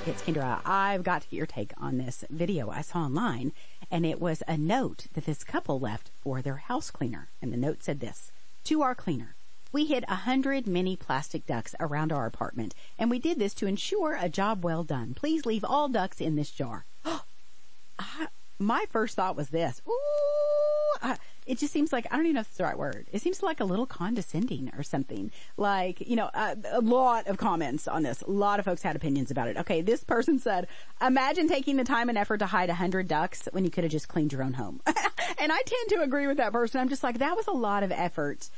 It's Kendra. I've got to get your take on this video I saw online, and it was a note that this couple left for their house cleaner. And the note said this: to our cleaner, we hid 100 mini plastic ducks around our apartment, and we did this to ensure a job well done. Please leave all ducks in this jar. My first thought was this. It just seems like, I don't even know if it's the right word. It seems like a little condescending or something. Like, a lot of comments on this. A lot of folks had opinions about it. Okay, this person said, imagine taking the time and effort to hide 100 ducks when you could have just cleaned your own home. And I tend to agree with that person. I'm just like, that was a lot of effort.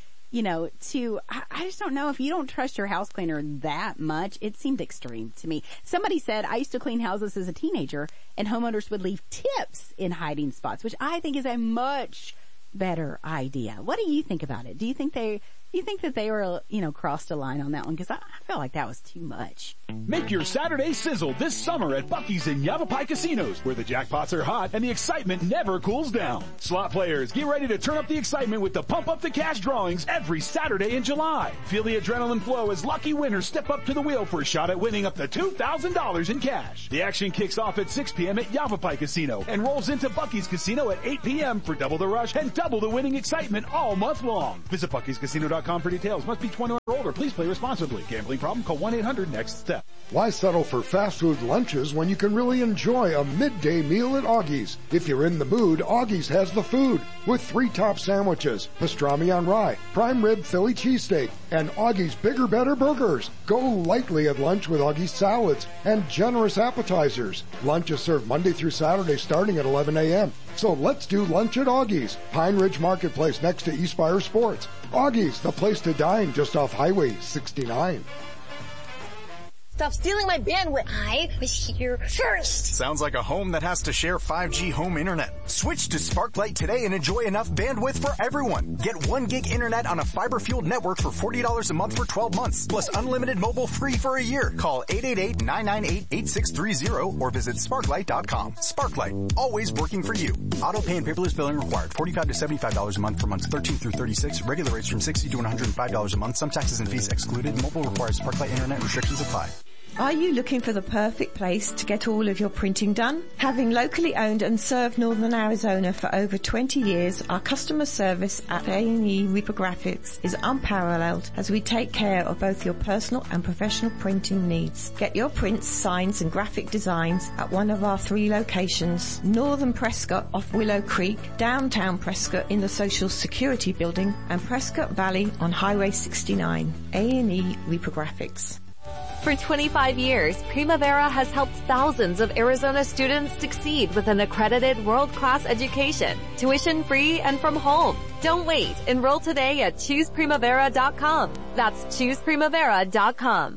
I just don't know, if you don't trust your house cleaner that much, it seemed extreme to me. Somebody said, I used to clean houses as a teenager, and homeowners would leave tips in hiding spots, which I think is a much better idea. What do you think about it? Do you think that they were, crossed a line on that one? Because I felt like that was too much. Make your Saturday sizzle this summer at Buc-ee's and Yavapai Casinos, where the jackpots are hot and the excitement never cools down. Slot players, get ready to turn up the excitement with the Pump Up the Cash drawings every Saturday in July. Feel the adrenaline flow as lucky winners step up to the wheel for a shot at winning up to $2,000 in cash. The action kicks off at 6 p.m. at Yavapai Casino and rolls into Buc-ee's Casino at 8 p.m. for double the rush and double the winning excitement all month long. Visit Buc-ee'sCasino.com for details. Must be 21 or older. Please play responsibly. Gambling problem? Call 1-800-NEXT-STEP. Why settle for fast food lunches when you can really enjoy a midday meal at Augie's? If you're in the mood, Augie's has the food with 3 top sandwiches, pastrami on rye, prime rib Philly cheesesteak, and Augie's Bigger Better burgers. Go lightly at lunch with Augie's salads and generous appetizers. Lunch is served Monday through Saturday starting at 11 a.m. So let's do lunch at Augie's, Pine Ridge Marketplace next to Eastspire Sports. Augie's, the place to dine just off Highway 69. Stop stealing my bandwidth. I was here first. Sounds like a home that has to share 5G home internet. Switch to Sparklight today and enjoy enough bandwidth for everyone. Get 1 gig internet on a fiber-fueled network for $40 a month for 12 months, plus unlimited mobile free for a year. Call 888-998-8630 or visit sparklight.com. Sparklight, always working for you. Auto pay and paperless billing required. $45 to $75 a month for months 13 through 36. Regular rates from $60 to $105 a month. Some taxes and fees excluded. Mobile requires Sparklight internet. Restrictions apply. Are you looking for the perfect place to get all of your printing done? Having locally owned and served Northern Arizona for over 20 years, our customer service at A&E Reprographics is unparalleled as we take care of both your personal and professional printing needs. Get your prints, signs and graphic designs at one of our 3 locations: Northern Prescott off Willow Creek, downtown Prescott in the Social Security Building, and Prescott Valley on Highway 69. A&E Reprographics. For 25 years, Primavera has helped thousands of Arizona students succeed with an accredited world-class education, tuition-free and from home. Don't wait. Enroll today at ChoosePrimavera.com. That's ChoosePrimavera.com.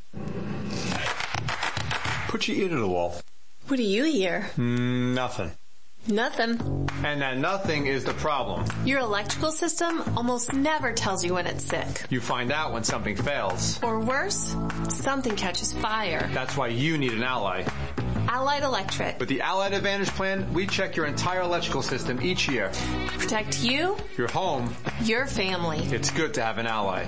Put your ear to the wall. What do you hear? Nothing. Nothing. And that nothing is the problem. Your electrical system almost never tells you when it's sick. You find out when something fails. Or worse, something catches fire. That's why you need an Ally. Allied Electric. With the Allied Advantage plan, we check your entire electrical system each year. Protect you, your home, your family. It's good to have an ally.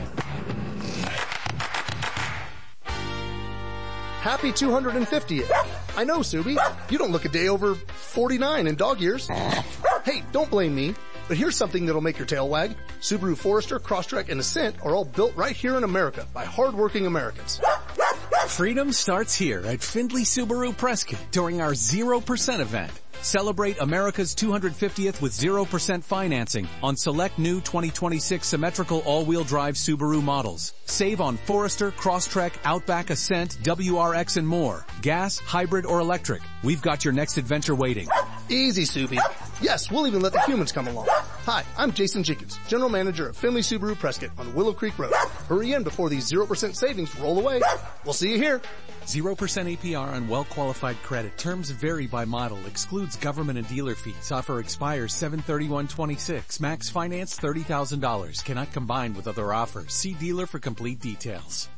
Happy 250th. I know, Subi. You don't look a day over 49 in dog years. Hey, don't blame me. But here's something that'll make your tail wag. Subaru Forester, Crosstrek, and Ascent are all built right here in America by hardworking Americans. Freedom starts here at Findlay Subaru Prescott during our 0% event. Celebrate America's 250th with 0% financing on select new 2026 symmetrical all-wheel drive Subaru models. Save on Forester, Crosstrek, Outback, Ascent, WRX, and more. Gas, hybrid, or electric. We've got your next adventure waiting. Easy, Subi. Yes, we'll even let the humans come along. Hi, I'm Jason Jenkins, General Manager of Findlay Subaru Prescott on Willow Creek Road. Hurry in before these 0% savings roll away. We'll see you here. 0% APR on well-qualified credit. Terms vary by model. Excludes government and dealer fees. Offer expires 7/31/26. Max finance $30,000. Cannot combine with other offers. See dealer for complete details.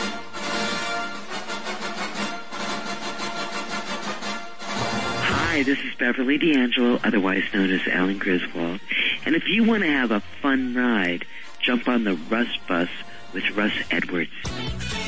Hi, this is Beverly D'Angelo, otherwise known as Alan Griswold. And if you want to have a fun ride, jump on the Russ Bus with Russ Edwards.